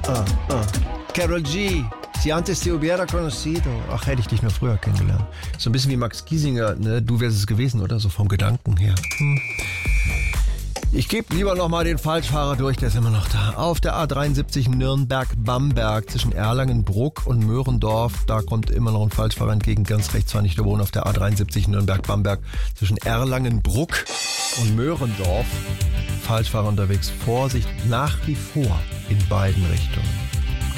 Carol G. Si antes te hubiera conocido. Ach, hätte ich dich nur früher kennengelernt. So ein bisschen wie Max Giesinger, ne? Du wärst es gewesen, oder? So vom Gedanken her. Ich gebe lieber nochmal den Falschfahrer durch, der ist immer noch da. Auf der A73 Nürnberg-Bamberg zwischen Erlangen-Bruck und Möhrendorf. Da kommt immer noch ein Falschfahrer entgegen. Ganz rechts war nicht der Wohnen auf der A73 Nürnberg-Bamberg zwischen Erlangen-Bruck und Möhrendorf. Falschfahrer unterwegs. Vorsicht nach wie vor in beiden Richtungen.